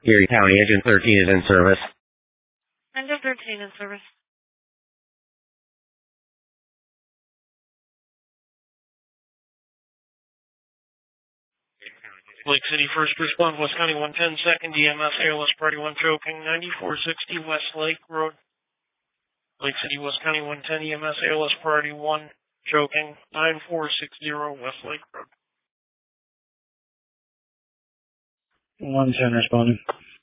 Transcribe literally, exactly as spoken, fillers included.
Erie County Engine thirteen is in service. Engine thirteen in service. Lake City First Respond, West County one ten, second E M S, airless party one choking, ninety-four sixty West Lake Road. Lake City, West County one ten, E M S, airless party one choking, nine four six zero West Lake Road. one ten responding.